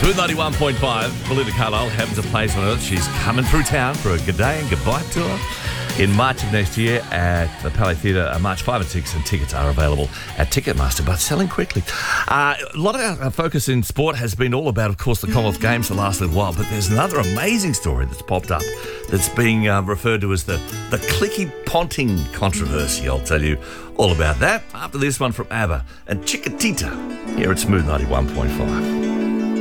Smooth 91.5, Belinda Carlisle, Heaven's a Place on Earth. She's coming through town for a good day and goodbye tour in March of next year at the Palais Theatre, March 5 and 6, and tickets are available at Ticketmaster, but selling quickly. A lot of our focus in sport has been all about, of course, the Commonwealth Games the last little while, but there's another amazing story that's popped up that's being referred to as the Clicky Ponting controversy. I'll tell you all about that after this one from ABBA and Chiquitita here at Smooth 91.5.